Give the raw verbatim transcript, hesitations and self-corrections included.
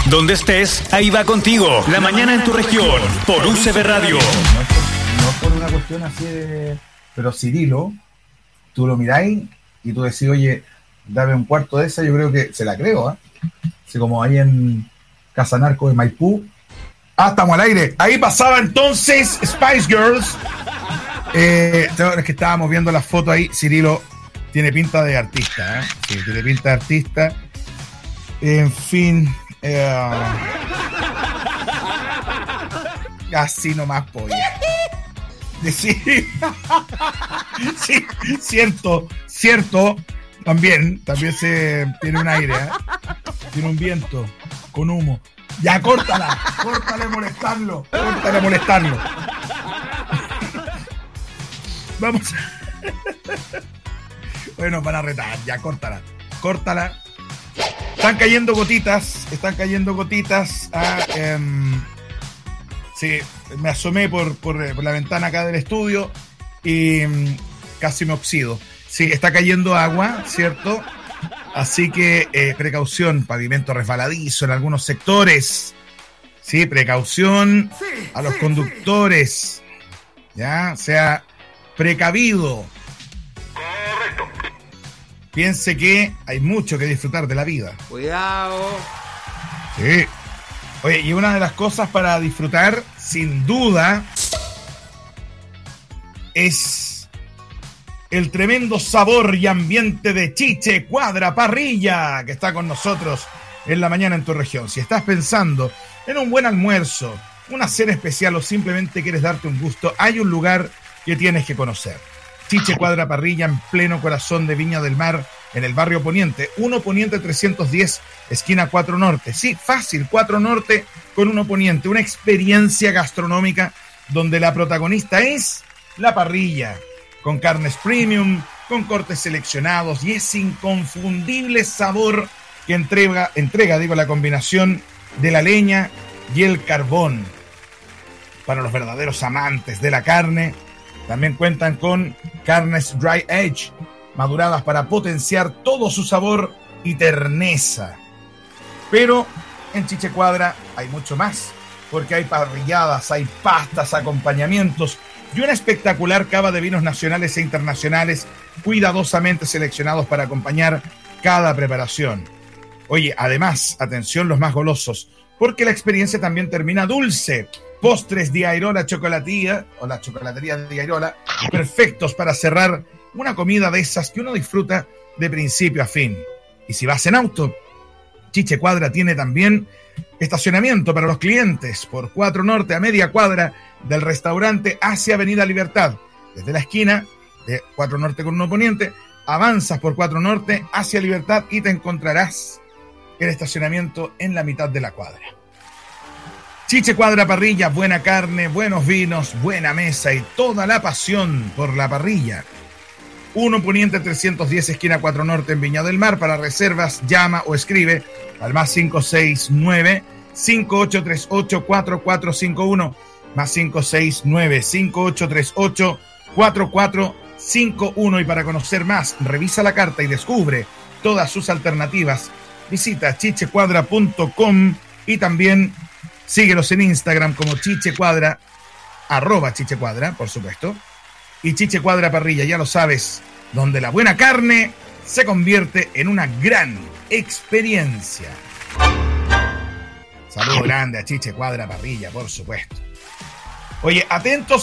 Donde estés, ahí va contigo. La mañana en tu región, por U C B Radio. No es por, no es por una cuestión así de... Pero Cirilo, tú lo miráis y tú decís, oye, dame un cuarto de esa, yo creo que se la creo, ¿eh? Así como ahí en Casa Narco de Maipú. Ah, estamos al aire. Ahí pasaba entonces Spice Girls. Eh, es que estábamos viendo la foto ahí. Cirilo tiene pinta de artista, ¿eh? Sí, tiene pinta de artista. En fin. Eh, así nomás, polla. Sí, sí, cierto, cierto. También, también se tiene un aire, ¿eh? Tiene un viento con humo. Ya, córtala, córtale a molestarlo, córtale a molestarlo. Vamos. Bueno, van a retar, ya, córtala, córtala. Están cayendo gotitas, están cayendo gotitas. Ah, eh, sí, me asomé por, por, por la ventana acá del estudio y um, casi me oxido. Sí, está cayendo agua, ¿cierto? Así que eh, precaución, pavimento resbaladizo en algunos sectores. Sí, precaución sí, a los sí, conductores. Sí. Ya, sea precavido. Correcto. Piense que hay mucho que disfrutar de la vida. Cuidado. Sí. Oye, y una de las cosas para disfrutar, sin duda, es el tremendo sabor y ambiente de Chiche Cuadra Parrilla, que está con nosotros en la mañana en tu región. Si estás pensando en un buen almuerzo, una cena especial o simplemente quieres darte un gusto, hay un lugar que tienes que conocer. Chiche Cuadra Parrilla, en pleno corazón de Viña del Mar, en el barrio Poniente. uno Poniente trescientos diez, esquina cuatro Norte. Sí, fácil, cuatro Norte con uno Poniente. Una experiencia gastronómica donde la protagonista es la parrilla. Con carnes premium, con cortes seleccionados y ese inconfundible sabor que entrega, entrega, digo, la combinación de la leña y el carbón. Para los verdaderos amantes de la carne, también cuentan con carnes dry age, maduradas para potenciar todo su sabor y terneza. Pero en Chiche Cuadra hay mucho más, porque hay parrilladas, hay pastas, acompañamientos, y una espectacular cava de vinos nacionales e internacionales cuidadosamente seleccionados para acompañar cada preparación. Oye, además, atención los más golosos, porque la experiencia también termina dulce. Postres de Airola Chocolatía, o la chocolatería de Airola, perfectos para cerrar una comida de esas que uno disfruta de principio a fin. Y si vas en auto, Chiche Cuadra tiene también estacionamiento para los clientes por cuatro Norte, a media cuadra del restaurante hacia Avenida Libertad. Desde la esquina de cuatro Norte con uno Poniente, avanzas por cuatro Norte hacia Libertad y te encontrarás el estacionamiento en la mitad de la cuadra. Chiche Cuadra Parrilla, buena carne, buenos vinos, buena mesa y toda la pasión por la parrilla. uno Poniente trescientos diez, esquina cuatro Norte en Viña del Mar. Para reservas, llama o escribe al más cinco seis nueve, cinco ocho tres ocho, cuatro cuatro cinco uno, más cinco seis nueve, cinco ocho tres ocho, cuatro cuatro cinco uno. Y para conocer más, revisa la carta y descubre todas sus alternativas. Visita chiche cuadra punto com y también síguelos en Instagram como Chiche Cuadra, arroba Chiche Cuadra, por supuesto. Y Chiche Cuadra Parrilla, ya lo sabes, donde la buena carne se convierte en una gran experiencia. Saludo grande a Chiche Cuadra Parrilla, por supuesto. Oye, atentos